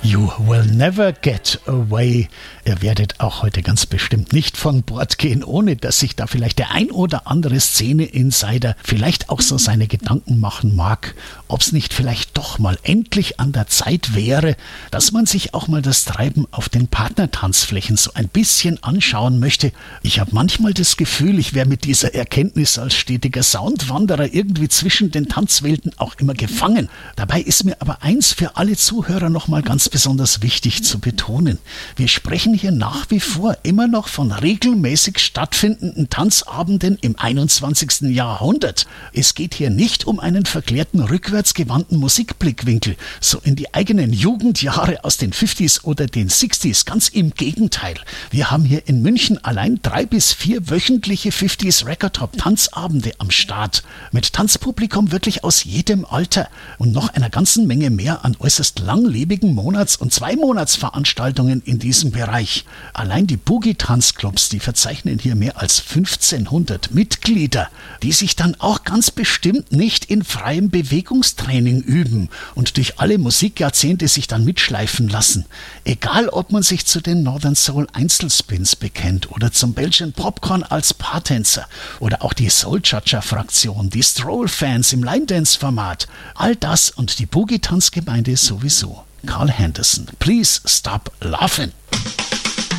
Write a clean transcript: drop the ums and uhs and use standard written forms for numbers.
You will never get away. Ihr werdet auch heute ganz bestimmt nicht von Bord gehen, ohne dass sich da vielleicht der ein oder andere Szene-Insider vielleicht auch so seine Gedanken machen mag, ob es nicht vielleicht doch mal endlich an der Zeit wäre, dass man sich auch mal das Treiben auf den Partnertanzflächen so ein bisschen anschauen möchte. Ich habe manchmal das Gefühl, ich wäre mit dieser Erkenntnis als stetiger Soundwanderer irgendwie zwischen den Tanzwelten auch immer gefangen. Dabei ist mir aber eins für alle Zuhörer nochmal ganz besonders wichtig zu betonen. Wir sprechen hier nach wie vor immer noch von regelmäßig stattfindenden Tanzabenden im 21. Jahrhundert. Es geht hier nicht um einen verklärten, rückwärtsgewandten Musikblickwinkel, so in die eigenen Jugendjahre aus den 50s oder den 60s. Ganz im Gegenteil. Wir haben hier in München allein 3 bis 4 wöchentliche 50s Record Top Tanzabende am Start. Mit Tanzpublikum wirklich aus jedem Alter und noch einer ganzen Menge mehr an äußerst langlebigen Monats- und 2-Monats-Veranstaltungen in diesem Bereich. Allein die Boogie-Tanzclubs, die verzeichnen hier mehr als 1500 Mitglieder, die sich dann auch ganz bestimmt nicht in freiem Bewegungstraining üben und durch alle Musikjahrzehnte sich dann mitschleifen lassen. Egal, ob man sich zu den Northern Soul Einzelspins bekennt oder zum Belgian Popcorn als Paartänzer oder auch die Soul Cha-Cha-Fraktion, die Stroll-Fans im Line-Dance-Format. All das und die Boogie-Tanzgemeinde sowieso. Carl Henderson, please stop laughing.